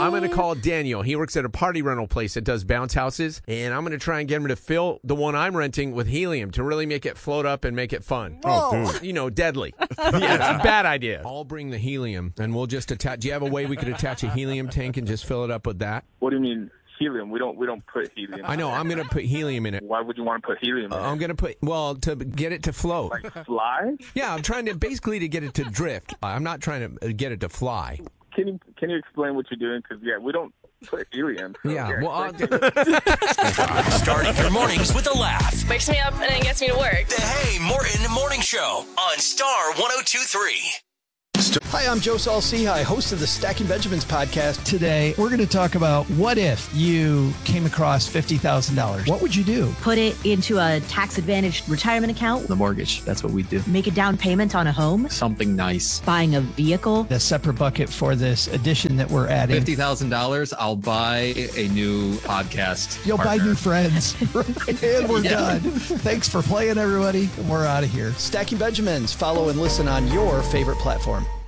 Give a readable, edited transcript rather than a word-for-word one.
I'm going to call Daniel. He works at a party rental place that does bounce houses, and I'm going to try and get him to fill the one I'm renting with helium to really make it float up and make it fun. Oh, dude. You know, deadly. Yeah, bad idea. I'll bring the helium, and we'll just attach. Do you have a way we could attach a helium tank and just fill it up with that? What do you mean? Helium. We don't put helium. I know. I'm going to put helium in it. Why would you want to put helium in it? I'm going to put, to get it to float. Like fly? Yeah, I'm trying to basically to get it to drift. I'm not trying to get it to fly. Can you explain what you're doing? Because, we don't put helium. So yeah, well, starting your mornings with a laugh. Wakes me up and then gets me to work. The Hey Morton Morning Show on Star 102.3. Hi, I'm Joe Saul-Sehy, host of the Stacking Benjamins podcast. Today, we're going to talk about what if you came across $50,000. What would you do? Put it into a tax-advantaged retirement account. The mortgage, that's what we do. Make a down payment on a home. Something nice. Buying a vehicle. A separate bucket for this addition that we're adding. $50,000, I'll buy a new podcast. You'll buy new friends. And we're done. Thanks for playing, everybody. And we're out of here. Stacking Benjamins. Follow and listen on your favorite platform.